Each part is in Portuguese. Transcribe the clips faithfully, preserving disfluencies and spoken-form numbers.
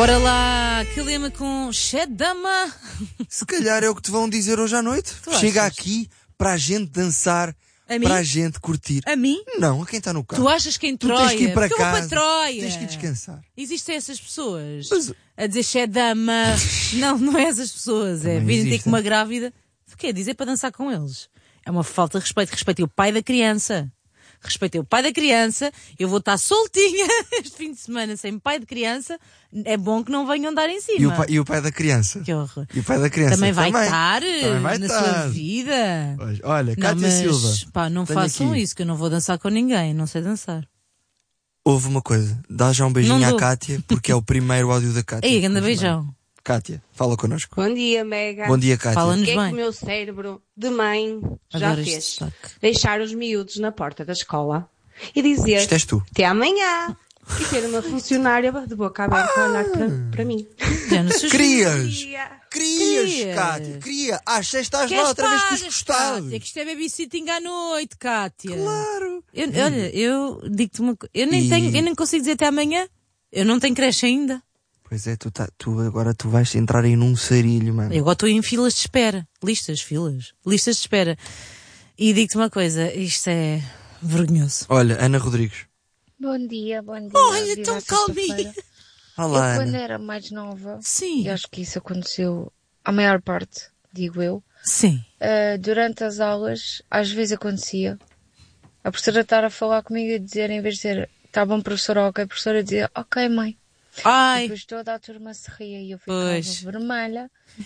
Bora lá, que lema com Shedama. Se calhar é o que te vão dizer hoje à noite. Tu Chega achas? aqui para a gente dançar, A mim? para a gente curtir. A mim? Não, a quem está no carro. Tu achas que em Tu Troia? tens que ir para Porque eu vou casa. para Troia. Tens que ir descansar. Existem essas pessoas Mas- a dizer Shedama. Não, não é essas pessoas. É Também virem ter com existem. uma grávida. O quê? Dizer para dançar com eles. É uma falta de respeito. Respeitei o pai da criança. Respeitei o pai da criança. Eu vou estar soltinha este fim de semana sem pai de criança. É bom que não venham dar em cima. E o, pai, e o pai da criança? Que horror. E o pai da criança Também vai também. estar Também vai na estar. sua vida. Olha, olha Não, Cátia mas, Silva. pá, não tenho façam aqui. isso, que eu não vou dançar com ninguém. Não sei dançar. Houve uma coisa. Dá já um beijinho Não à dou. Cátia, porque é o primeiro áudio da Cátia. Ei, grande Vamos lá. beijão. Cátia, fala connosco. Bom dia, Mega. Bom dia, Cátia. O Fala-nos que é que bem. o meu cérebro de mãe já Adoro este fez? sotaque. Deixar os miúdos na porta da escola e dizer Isto és tu. até amanhã e ter uma funcionária de boca aberta a olhar para, para mim. Já não sou Querias! Queria. Querias, Querias. Cátia, queria. Às seis estás Queres lá outra vez com os pagas, gostados. Cátia, que isto é babysitting à noite, Cátia. Claro. Eu, olha, eu digo-te uma coisa. Eu nem E- tenho, eu nem consigo dizer até amanhã. Eu não tenho creche ainda. Pois é, tu, tá, tu agora tu vais entrar aí num sarilho, mano. Eu agora estou em filas de espera. Listas, filas. Listas de espera. E digo-te uma coisa, isto é vergonhoso. Olha, Ana Rodrigues. Bom dia, bom dia. Olha, Viva tão a calminha. sexta-feira. Olá, Eu, quando Ana. era mais nova, Sim. e acho que isso aconteceu a maior parte, digo eu, Sim. ah, durante as aulas, às vezes acontecia a professora estar a falar comigo e dizer, em vez de dizer, tá bom, professora, ok, a professora dizia, ok, mãe. E Ai, depois toda a turma se ria e eu ficava Pois. vermelha,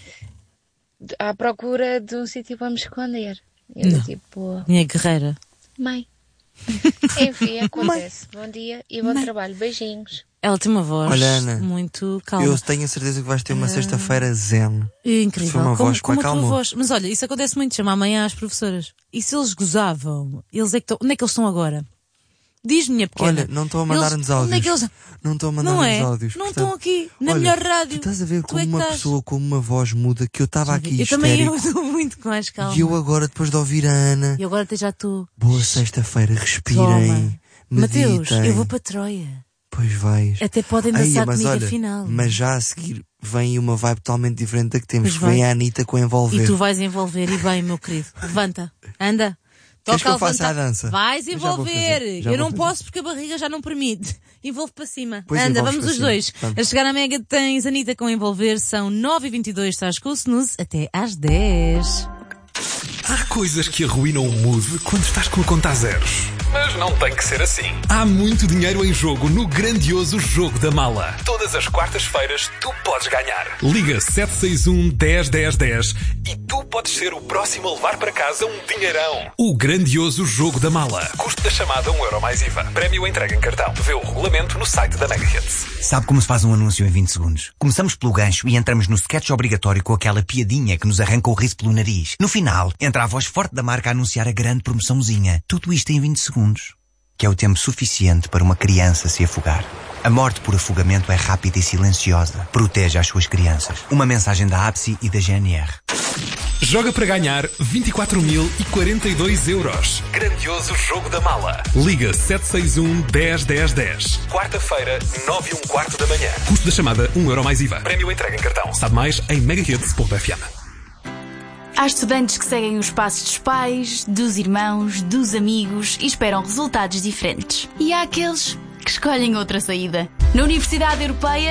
de- à procura de um sítio para me esconder. E eu Não. tipo, minha guerreira. mãe. Enfim, acontece. Bom dia e bom trabalho. Beijinhos. Ela tem uma voz Olha, Ana, muito calma. Eu tenho a certeza que vais ter uma sexta-feira zen. Incrível. Foi uma como voz que como a tua acalmou. voz. Mas olha, isso acontece muito. Chama amanhã às professoras. E se eles gozavam? Eles é que estão... Onde é que eles estão agora? Diz-me, minha pequena. Olha, não estão a mandar-nos Eles- áudios. Onde é que eles... Não estão a Não mandar-nos é? áudios. Não portanto, estão aqui, na olha, melhor rádio. Tu estás a ver Tu como é que uma estás. pessoa com uma voz muda que eu estava aqui Eu também eu histérico. estou muito com mais calma. E eu agora, depois de ouvir a Ana, E agora até já estou. boa sexta-feira, respirem, Toma. meditem. Mateus, eu vou para Troia. Pois vais. Até podem Ai, dançar mas comigo olha, afinal. Mas já a seguir vem uma vibe totalmente diferente da que temos. Pois Que vem vai. a Anitta com envolver. E tu vais envolver, e bem, meu querido. Levanta, anda. Queres Toca que eu faça levantar. a dança? Vais Eu já vou envolver. fazer, já Eu vou não fazer. posso porque a barriga já não permite. Envolve para cima. Pois anda, envolves vamos para os cima. dois. Vamos. A chegar à Mega tens Anitta com envolver. São nove e vinte e dois, estás com o snooze até às dez. Há coisas que arruinam o mood quando estás com a conta a zeros. Mas não tem que ser assim. Há muito dinheiro em jogo no grandioso Jogo da Mala. Todas as quartas-feiras tu podes ganhar. Liga sete seis um, dez, dez, dez e tu podes ser o próximo a levar para casa um dinheirão. O grandioso Jogo da Mala. Custo da chamada um euro mais I V A. Prémio entrega em cartão. Vê o regulamento no site da Mega Hits. Sabe como se faz um anúncio em vinte segundos? Começamos pelo gancho e entramos no sketch obrigatório com aquela piadinha que nos arranca o riso pelo nariz. No final, entra a voz forte da marca a anunciar a grande promoçãozinha. Tudo isto em vinte segundos. Que é o tempo suficiente para uma criança se afogar. A morte por afogamento é rápida e silenciosa. Proteja as suas crianças. Uma mensagem da A B S I e da G N R. Joga para ganhar vinte e quatro mil e quarenta e dois euros. Grandioso Jogo da Mala. Liga sete seis um, dez, dez, dez. Quarta-feira, nove e um quarto da manhã. Custo da chamada um euro mais I V A. Prémio entrega em cartão. Sabe mais em megahits ponto f m. Há estudantes que seguem os passos dos pais, dos irmãos, dos amigos e esperam resultados diferentes. E há aqueles que escolhem outra saída. Na Universidade Europeia